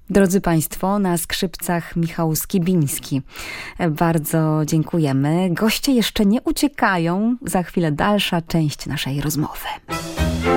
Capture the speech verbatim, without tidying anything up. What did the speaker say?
Drodzy Państwo, na skrzypcach Michał Skibiński. Bardzo dziękujemy. Goście jeszcze nie uciekają. Za chwilę dalsza część naszej rozmowy.